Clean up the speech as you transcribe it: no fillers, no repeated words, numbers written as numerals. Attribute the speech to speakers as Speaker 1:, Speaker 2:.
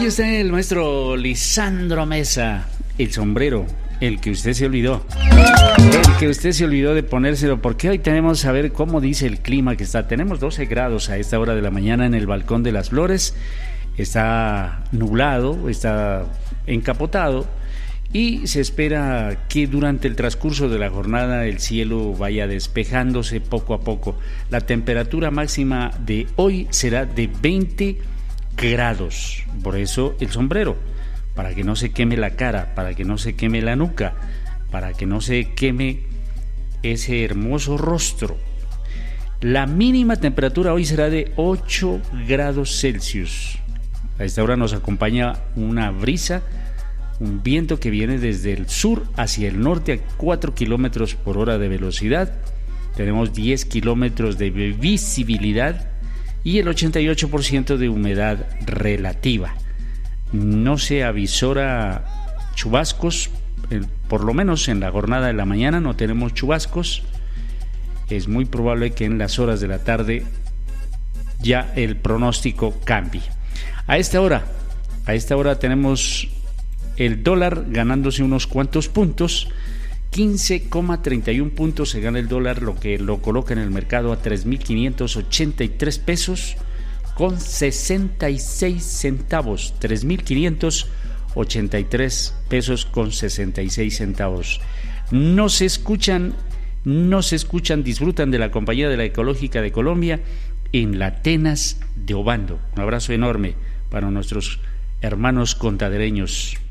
Speaker 1: Ahí está el maestro Lisandro Mesa, el sombrero, el que usted se olvidó. El que usted se olvidó de ponérselo, porque hoy tenemos a ver cómo dice el clima que está. Tenemos 12 grados a esta hora de la mañana en el Balcón de las Flores. Está nublado, está encapotado y se espera que durante el transcurso de la jornada el cielo vaya despejándose poco a poco. La temperatura máxima de hoy será de 20 grados, por eso el sombrero, para que no se queme la cara, para que no se queme la nuca, para que no se queme ese hermoso rostro. La mínima temperatura hoy será de 8 grados Celsius. A esta hora nos acompaña una brisa, un viento que viene desde el sur hacia el norte a 4 kilómetros por hora de velocidad. Tenemos 10 kilómetros de visibilidad y el 88% de humedad relativa. No se avisora chubascos, por lo menos en la jornada de la mañana no tenemos chubascos. Es muy probable que en las horas de la tarde ya el pronóstico cambie. A esta hora tenemos el dólar ganándose unos cuantos puntos. 15,31 puntos se gana el dólar, lo que lo coloca en el mercado a 3.583 pesos con 66 centavos. 3.583 pesos con 66 centavos. Nos escuchan, disfrutan de la compañía de la Ecológica de Colombia en la Atenas de Obando. Un abrazo enorme para nuestros hermanos contadereños.